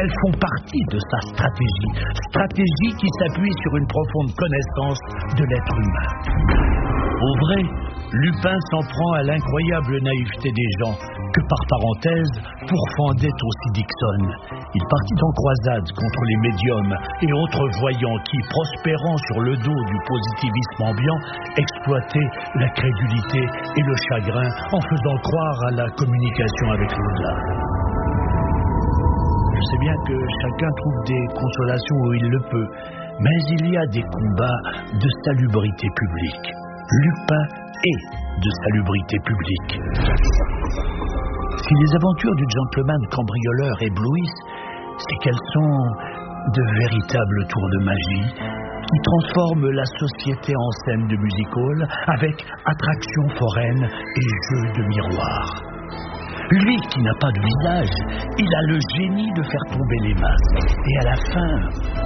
elles font partie de sa stratégie qui s'appuie sur une profonde connaissance de l'être humain. Au vrai, Lupin s'en prend à l'incroyable naïveté des gens, que par parenthèse pourfendait aussi Dickson. Il partit en croisade contre les médiums et autres voyants qui, prospérant sur le dos du positivisme ambiant, exploitaient la crédulité et le chagrin en faisant croire à la communication avec l'au-delà. Je sais bien que chacun trouve des consolations où il le peut, mais il y a des combats de salubrité publique. Lupin est de salubrité publique. Si les aventures du gentleman cambrioleur éblouissent, c'est qu'elles sont de véritables tours de magie qui transforment la société en scène de music-hall avec attractions foraines et jeux de miroirs. Lui qui n'a pas de visage, il a le génie de faire tomber les masques. Et à la fin,